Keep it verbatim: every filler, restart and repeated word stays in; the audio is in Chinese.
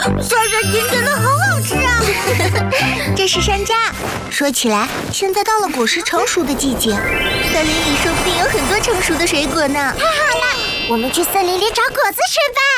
酸酸甜甜的，好好吃啊！这是山楂。说起来，现在到了果实成熟的季节，森林里说不定有很多成熟的水果呢。太好了，我们去森林里找果子吃吧。